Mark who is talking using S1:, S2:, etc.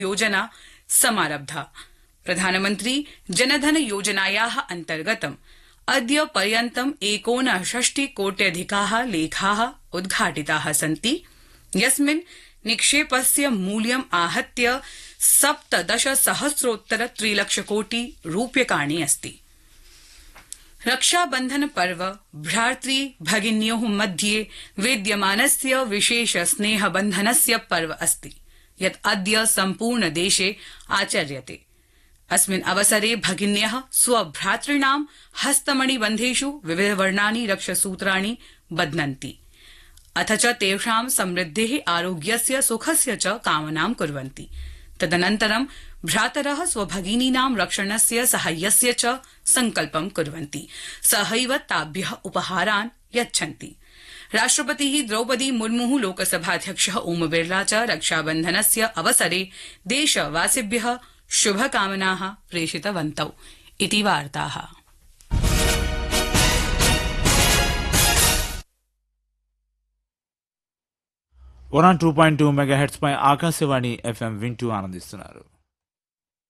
S1: योजना समारब्धा। प्रधानमन्त्री जनधन योजनायाः अन्तर्गतम् अद्य पर्यन्तम् 69 कोट्यधिकाः लेखाः उद्घाटिताः सन्ति, यस्मिन् निक्षेपस्य मूल्यम् आहत्य 17,सहस्रोत्तर 3 कोटि रूप्यकाणि अस्ति। रक्षाबन्धन पर्व भ्रातृ भगिन्योः मध्ये विद्यमानस्य विशेष स्नेहबन्धनस्य पर्व अस्ति, यत् अद्य सम्पूर्ण देशे आचर्यते। अस्मिन् अवसरे भगिन्यः स्वभ्रातॄणां हस्तमणिबन्धेषु विविधवर्णानि रक्षसूत्राणि बध्नन्ति, अथ च तेषां समृद्धेः, आरोग्यस्य, सुखस्य च कामनां कुर्वन्ति। तदनन्तरं भ्रातरः स्वभगिनीनां रक्षणस्य, साहाय्यस्य च सङ्कल्पं कुर्वन्ति, सहैव ताभ्यः उपहारान् यच्छन्ति। राष्ट्रपतिः द्रौपदी मुर्मुः, लोकसभाध्यक्षः ओम बिरला च रक्षाबन्धनस्य अवसरे देशवासिभ्यः शुभकामनाः प्रेषितवन्तौ इति वार्ताः।
S2: 102.2 మెగాహెర్ట్జ్ పై ఆకాశవాణి FM వింటూ ఆనందిస్తున్నారు.